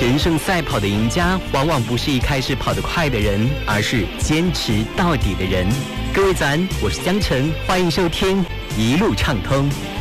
人生赛跑的赢家，往往不是一开始跑得快的人，而是坚持到底的人。各位早安，我是江晨，欢迎收听一路畅通。